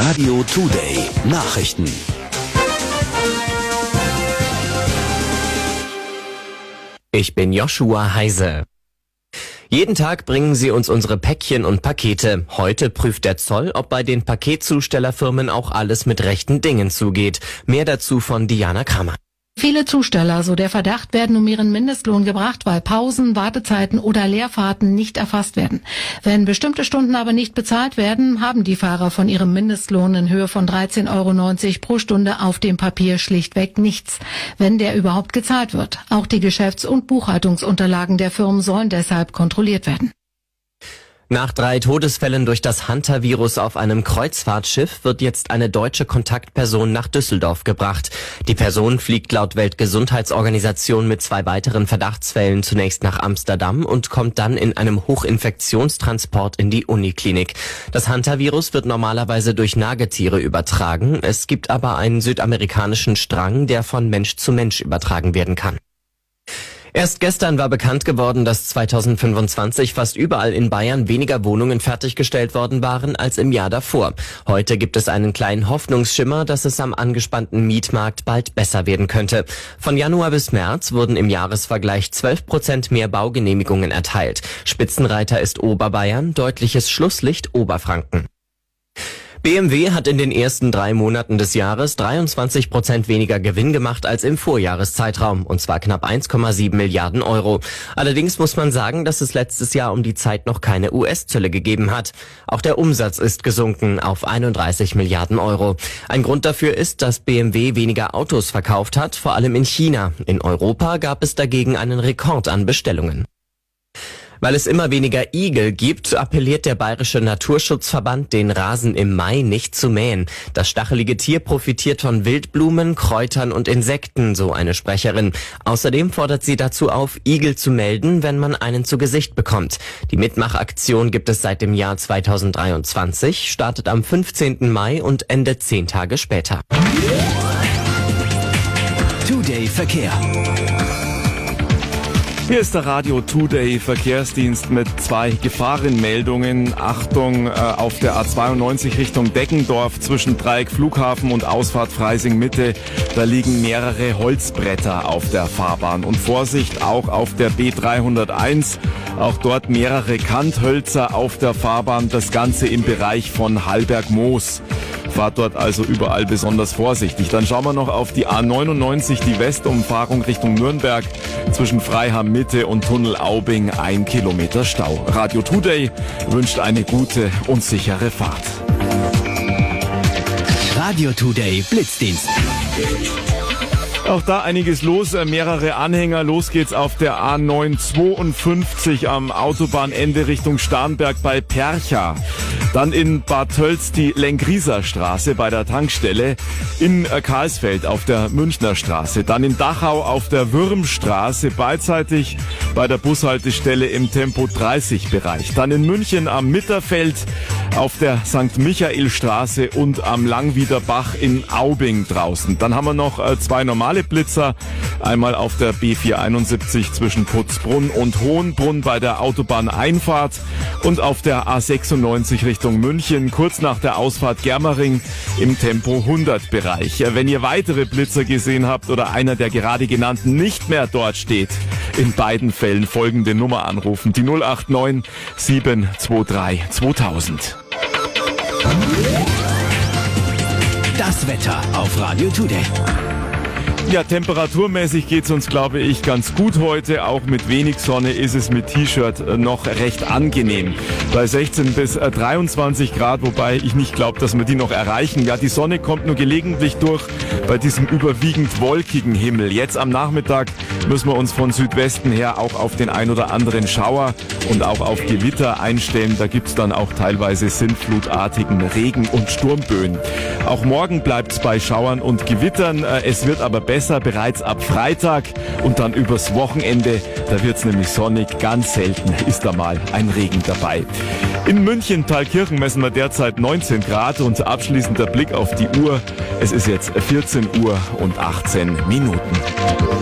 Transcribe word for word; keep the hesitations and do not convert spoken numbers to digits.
Radio Today Nachrichten. Ich bin Joshua Heise. Jeden Tag bringen sie uns unsere Päckchen und Pakete. Heute prüft der Zoll, ob bei den Paketzustellerfirmen auch alles mit rechten Dingen zugeht. Mehr dazu von Diana Kramer. Viele Zusteller, so der Verdacht, werden um ihren Mindestlohn gebracht, weil Pausen, Wartezeiten oder Leerfahrten nicht erfasst werden. Wenn bestimmte Stunden aber nicht bezahlt werden, haben die Fahrer von ihrem Mindestlohn in Höhe von dreizehn Euro neunzig pro Stunde auf dem Papier schlichtweg nichts, wenn der überhaupt gezahlt wird. Auch die Geschäfts- und Buchhaltungsunterlagen der Firmen sollen deshalb kontrolliert werden. Nach drei Todesfällen durch das Hantavirus auf einem Kreuzfahrtschiff wird jetzt eine deutsche Kontaktperson nach Düsseldorf gebracht. Die Person fliegt laut Weltgesundheitsorganisation mit zwei weiteren Verdachtsfällen zunächst nach Amsterdam und kommt dann in einem Hochinfektionstransport in die Uniklinik. Das Hantavirus wird normalerweise durch Nagetiere übertragen. Es gibt aber einen südamerikanischen Strang, der von Mensch zu Mensch übertragen werden kann. Erst gestern war bekannt geworden, dass zweitausendfünfundzwanzig fast überall in Bayern weniger Wohnungen fertiggestellt worden waren als im Jahr davor. Heute gibt es einen kleinen Hoffnungsschimmer, dass es am angespannten Mietmarkt bald besser werden könnte. Von Januar bis März wurden im Jahresvergleich zwölf Prozent mehr Baugenehmigungen erteilt. Spitzenreiter ist Oberbayern, deutliches Schlusslicht Oberfranken. B M W hat in den ersten drei Monaten des Jahres dreiundzwanzig Prozent weniger Gewinn gemacht als im Vorjahreszeitraum, und zwar knapp eins Komma sieben Milliarden Euro. Allerdings muss man sagen, dass es letztes Jahr um die Zeit noch keine U S-Zölle gegeben hat. Auch der Umsatz ist gesunken auf einunddreißig Milliarden Euro. Ein Grund dafür ist, dass B M W weniger Autos verkauft hat, vor allem in China. In Europa gab es dagegen einen Rekord an Bestellungen. Weil es immer weniger Igel gibt, appelliert der Bayerische Naturschutzverband, den Rasen im Mai nicht zu mähen. Das stachelige Tier profitiert von Wildblumen, Kräutern und Insekten, so eine Sprecherin. Außerdem fordert sie dazu auf, Igel zu melden, wenn man einen zu Gesicht bekommt. Die Mitmachaktion gibt es seit dem Jahr zweitausenddreiundzwanzig, startet am fünfzehnten Mai und endet zehn Tage später. Today Verkehr. Hier ist der Radio Today Verkehrsdienst mit zwei Gefahrenmeldungen. Achtung, äh, auf der A zweiundneunzig Richtung Deggendorf zwischen Dreieck Flughafen und Ausfahrt Freising Mitte. Da liegen mehrere Holzbretter auf der Fahrbahn. Und Vorsicht auch auf der B dreihunderteins. Auch dort mehrere Kanthölzer auf der Fahrbahn. Das Ganze im Bereich von Hallberg-Moos. Fahrt dort also überall besonders vorsichtig. Dann schauen wir noch auf die A neunundneunzig, die Westumfahrung Richtung Nürnberg. Zwischen Freiham Mitte und Tunnel Aubing ein Kilometer Stau. Radio Today wünscht eine gute und sichere Fahrt. Radio Today Blitzdienst. Auch da einiges los, mehrere Anhänger. Los geht's auf der A neunhundertzweiundfünfzig am Autobahnende Richtung Starnberg bei Percha. Dann in Bad Tölz die Lengrieser Straße bei der Tankstelle. In Karlsfeld auf der Münchner Straße. Dann in Dachau auf der Würmstraße beidseitig bei der Bushaltestelle im Tempo dreißig Bereich. Dann in München am Mitterfeld auf der Sankt Michael Straße und am Langwieder Bach in Aubing draußen. Dann haben wir noch äh, zwei normale Blitzer. Einmal auf der B vierhunderteinundsiebzig zwischen Putzbrunn und Hohenbrunn bei der Autobahneinfahrt und auf der A sechsundneunzig Richtung München kurz nach der Ausfahrt Germering im Tempo hundert Bereich. Wenn ihr weitere Blitzer gesehen habt oder einer der gerade genannten nicht mehr dort steht, in beiden Fällen folgende Nummer anrufen. Die null acht neun sieben zwei drei zweitausend. Das Wetter auf Radio Today. Ja, temperaturmäßig geht's uns, glaube ich, ganz gut heute. Auch mit wenig Sonne ist es mit T-Shirt noch recht angenehm. Bei sechzehn bis dreiundzwanzig Grad, wobei ich nicht glaube, dass wir die noch erreichen. Ja, die Sonne kommt nur gelegentlich durch bei diesem überwiegend wolkigen Himmel. Jetzt am Nachmittag müssen wir uns von Südwesten her auch auf den ein oder anderen Schauer und auch auf Gewitter einstellen. Da gibt's dann auch teilweise sintflutartigen Regen- und Sturmböen. Auch morgen bleibt's bei Schauern und Gewittern. Es wird aber besser. Besser bereits ab Freitag und dann übers Wochenende. Da wird's nämlich sonnig. Ganz selten ist da mal ein Regen dabei. In München, Thalkirchen, messen wir derzeit neunzehn Grad und abschließender Blick auf die Uhr. Es ist jetzt vierzehn Uhr und achtzehn Minuten.